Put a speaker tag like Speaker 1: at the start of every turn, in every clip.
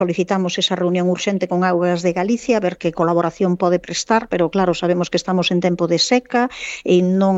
Speaker 1: solicitamos esa reunión urxente con Augas de Galicia, a ver que colaboración pode prestar, pero claro, sabemos que estamos en tempo de seca e non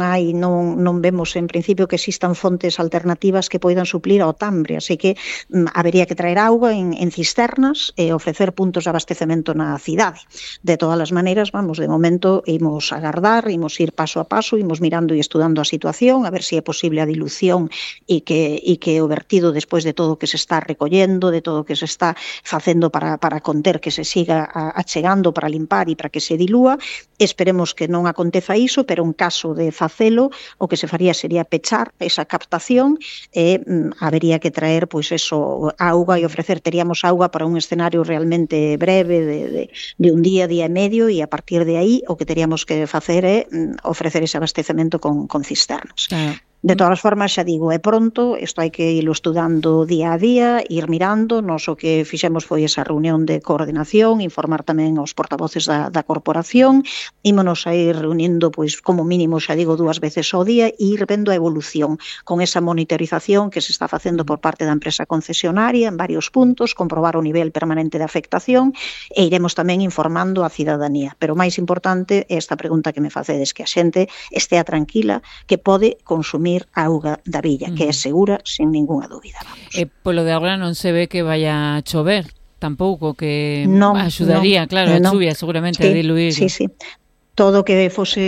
Speaker 1: vemos en principio que existan fontes alternativas que poidan suplir ao tambre, así que habería que traer auga en cisternas e ofrecer puntos de abastecemento na cidade. De todas as maneiras, de momento imos agardar, imos ir paso a paso, imos mirando e estudando a situación, a ver se é posible a dilución e que o vertido despois de todo o que se está recollendo, de todo o que se está facendo para conter que se siga achegando, para limpar e para que se dilúa. Esperemos que non aconteza iso, pero en caso de facelo, o que se faría sería pechar esa captación e habería que traer auga e ofrecer, teríamos auga para un escenario realmente breve de un día e medio, e a partir de aí o que teríamos que facer é ofrecer ese abastecemento con cisternas. Claro. De todas as formas, xa digo, é pronto, isto hai que irlo estudando día a día, ir mirando. Nos o que fixemos foi esa reunión de coordinación, informar tamén aos portavoces da corporación, ímonos a ir reunindo, como mínimo, xa digo, 2 veces ao día, e ir vendo a evolución con esa monitorización que se está facendo por parte da empresa concesionaria en varios puntos, comprobar o nivel permanente de afectación, e iremos tamén informando a cidadanía. Pero o máis importante é esta pregunta que me facedes, que a xente estea tranquila, que pode consumir a auga da villa, que é segura, sin ningunha dúbida.
Speaker 2: Polo de agora non se ve que vaya a chover tampouco, que axudaría, claro, a chuvia seguramente a diluir.
Speaker 1: Sí. Todo que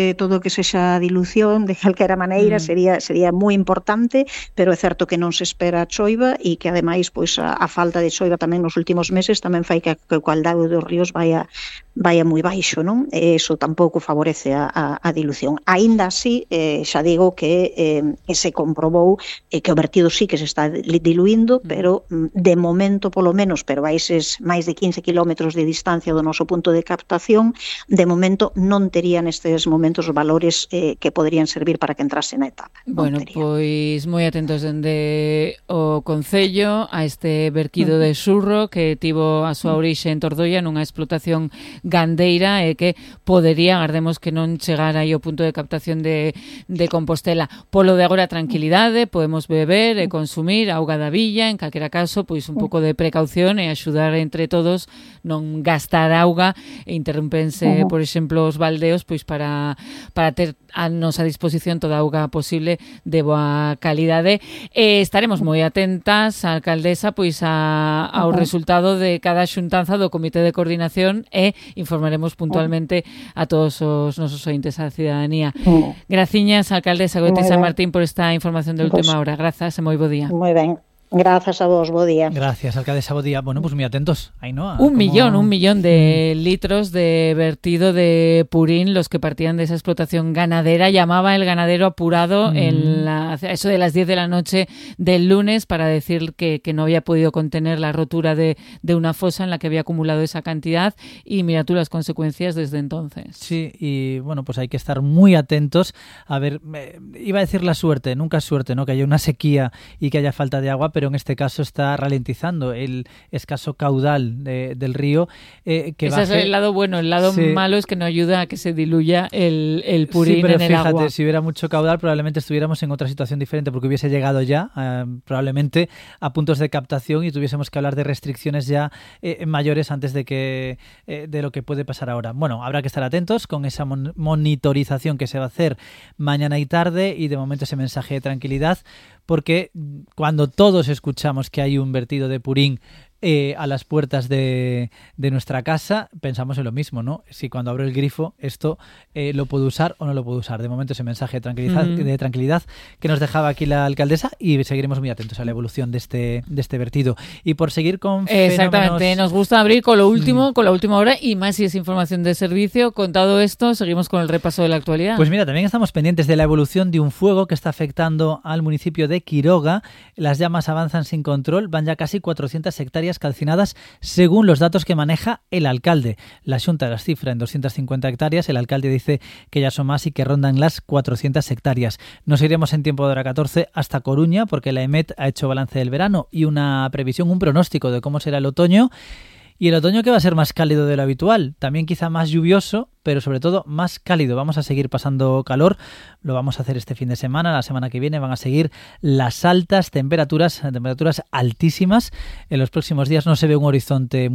Speaker 1: sexa dilución de calquera maneira sería moi importante, pero é certo que non se espera choiva e que ademais a falta de choiva tamén nos últimos meses tamén fai que o caudal dos ríos vaya moi baixo, non? E iso tampouco favorece a dilución. Aínda así, xa digo que se comprobou que o vertido sí que se está diluindo, pero de momento polo menos, pero a eses máis de 15 kilómetros de distancia do noso punto de captación, de momento non terían estes momentos valores que poderían servir para que entrase na etapa.
Speaker 2: Bueno, pois moi atentos dende o Concello a este verquido de Surro que tivo a súa orixe en Tordoia nunha explotación gandeira e que podería, agardemos que non chegara aí ao punto de captación de Compostela. Polo de agora tranquilidade, podemos beber e consumir auga da villa, en calquera caso, pois un pouco de precaución e axudar entre todos non gastar auga e interrompense, por exemplo, os baldes pois para ter a nosa disposición toda a auga posible de boa calidade. Estaremos moi atentas, a alcaldesa, pois ao resultado de cada xuntanza do Comité de Coordinación e informaremos puntualmente a todos os nosos ointes, a cidadanía. Graciñas, alcaldesa Goete San Martín, por esta información de última hora. Grazas e moi bo día.
Speaker 1: Moi ben. Grazas a vos, bo día.
Speaker 3: Gracias, alcaldesa, bo día. Bueno, pues muy atentos, Ainhoa.
Speaker 2: Un millón de litros de vertido de purín, los que partían de esa explotación ganadera. Llamaba el ganadero apurado eso de las 10 de la noche del lunes para decir que no había podido contener la rotura de una fosa en la que había acumulado esa cantidad, y mira tú las consecuencias desde entonces.
Speaker 3: Sí, y bueno, pues hay que estar muy atentos. A ver, iba a decir la suerte, nunca es suerte, ¿no? Que haya una sequía y que haya falta de agua, pero en este caso está ralentizando el escaso caudal del río.
Speaker 2: Ese es el lado bueno. El lado malo es que no ayuda a que se diluya el purín en el agua.
Speaker 3: Fíjate, si hubiera mucho caudal probablemente estuviéramos en otra situación diferente, porque hubiese llegado ya probablemente a puntos de captación y tuviésemos que hablar de restricciones ya mayores antes de lo que puede pasar ahora. Bueno, habrá que estar atentos con esa monitorización que se va a hacer mañana y tarde, y de momento ese mensaje de tranquilidad, porque cuando todos escuchamos que hay un vertido de purín a las puertas de nuestra casa, pensamos en lo mismo, ¿no? Si cuando abro el grifo esto lo puedo usar o no lo puedo usar. De momento ese mensaje de tranquilidad que nos dejaba aquí la alcaldesa, y seguiremos muy atentos a la evolución de este vertido. Y por seguir con
Speaker 2: Exactamente, nos gusta abrir con lo último, con la última hora, y más si es información de servicio. Con todo esto, seguimos con el repaso de la actualidad.
Speaker 3: Pues mira, también estamos pendientes de la evolución de un fuego que está afectando al municipio de Quiroga. Las llamas avanzan sin control, van ya casi 400 hectáreas calcinadas según los datos que maneja el alcalde. La Xunta las cifra en 250 hectáreas, el alcalde dice que ya son más y que rondan las 400 hectáreas. Nos iremos en tiempo de hora 14 hasta Coruña, porque la EMET ha hecho balance del verano y una previsión, un pronóstico de cómo será el otoño. Y el otoño que va a ser más cálido de lo habitual, también quizá más lluvioso, pero sobre todo más cálido. Vamos a seguir pasando calor, lo vamos a hacer este fin de semana, la semana que viene van a seguir las altas temperaturas altísimas. En los próximos días no se ve un horizonte